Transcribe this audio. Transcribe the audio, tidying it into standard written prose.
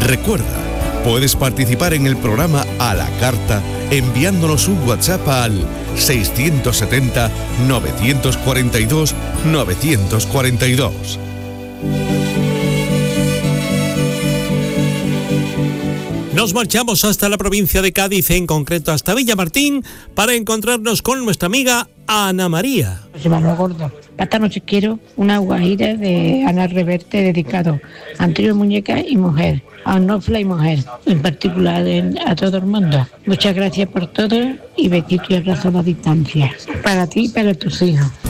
Recuerda, puedes participar en el programa a la carta enviándonos un WhatsApp al 670 942 942. Nos marchamos hasta la provincia de Cádiz, en concreto hasta Villamartín, para encontrarnos con nuestra amiga Ana María. José Manuel Gordo. Esta noche quiero una guajira de Ana Reverte dedicado a Antonio Muñeca y mujer, a Onofla y mujer, en particular a todo el mundo. Muchas gracias por todo y besito y abrazo a la distancia. Para ti y para tus hijos.